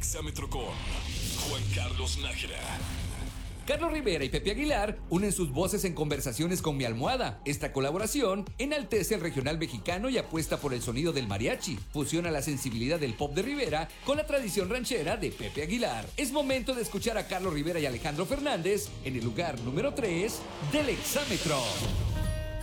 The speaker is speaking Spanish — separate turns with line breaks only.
Exámetro con Juan Carlos Nájera.
Carlos Rivera y Pepe Aguilar unen sus voces en Conversaciones con mi almohada. Esta colaboración enaltece el regional mexicano y apuesta por el sonido del mariachi. Fusiona la sensibilidad del pop de Rivera con la tradición ranchera de Pepe Aguilar. Es momento de escuchar a Carlos Rivera y Alejandro Fernández en el lugar número 3 del Exámetro.